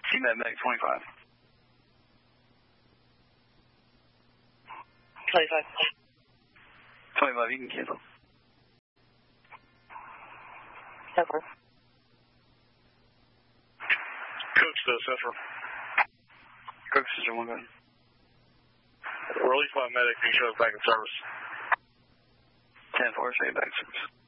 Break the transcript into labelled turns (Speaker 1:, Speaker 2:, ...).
Speaker 1: CMAP medic 25.
Speaker 2: 25.
Speaker 1: 25, you can cancel.
Speaker 2: Central.
Speaker 3: Cook to Central.
Speaker 1: Cook Central, 1 go ahead.
Speaker 3: Release my medic and show us back in service.
Speaker 1: 10-4, show you back in service.